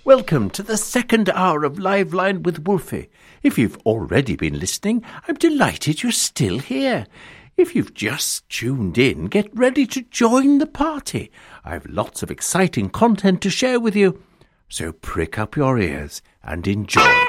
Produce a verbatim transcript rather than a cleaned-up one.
Welcome to the second hour of Liveline with Wolfie. If you've already been listening, I'm delighted you're still here. If you've just tuned in, get ready to join the party. I've lots of exciting content to share with you. So prick up your ears and enjoy.